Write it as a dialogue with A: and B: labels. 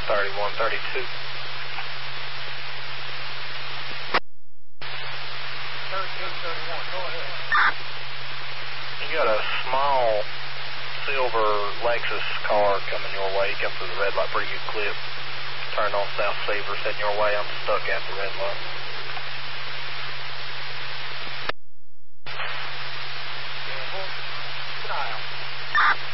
A: 3132.
B: 3231, go ahead.
A: You got a small silver Lexus car coming your way. Come through the red light, pretty good clip. Turn on South Seavers, heading your way. I'm stuck at the red light.